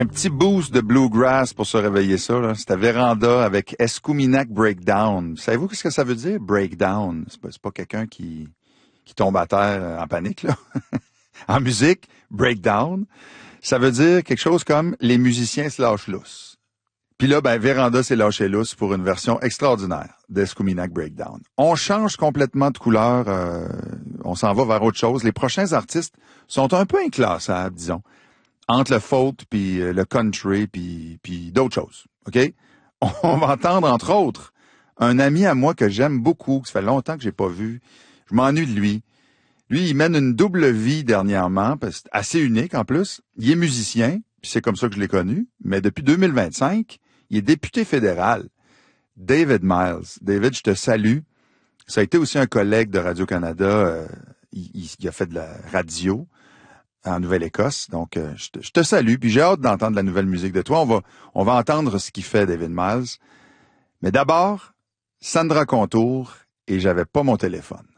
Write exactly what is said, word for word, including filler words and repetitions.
Un petit boost de bluegrass pour se réveiller ça, là. C'était Véranda avec Escuminac Breakdown. Savez-vous ce que ça veut dire, breakdown? C'est pas, c'est pas quelqu'un qui, qui tombe à terre en panique, là. En musique, breakdown, ça veut dire quelque chose comme les musiciens se lâchent lousse. Puis là, ben, Véranda s'est lâché lousse pour une version extraordinaire d'Escuminac Breakdown. On change complètement de couleur, euh, on s'en va vers autre chose. Les prochains artistes sont un peu inclassables, disons, entre le folk puis le country puis, puis d'autres choses, OK? On va entendre, entre autres, un ami à moi que j'aime beaucoup, que ça fait longtemps que j'ai pas vu. Je m'ennuie de lui. Lui, il mène une double vie dernièrement, parce que c'est assez unique en plus. Il est musicien, puis c'est comme ça que je l'ai connu, mais depuis deux mille vingt-cinq, il est député fédéral. David Miles. David, je te salue. Ça a été aussi un collègue de Radio-Canada. Euh, il, il, il a fait de la radio en Nouvelle-Écosse. Donc, euh, je, te, je te salue, puis j'ai hâte d'entendre la nouvelle musique de toi. On va, on va entendre ce qu'il fait, David Miles. Mais d'abord, Sandra Contour, et j'avais pas mon téléphone.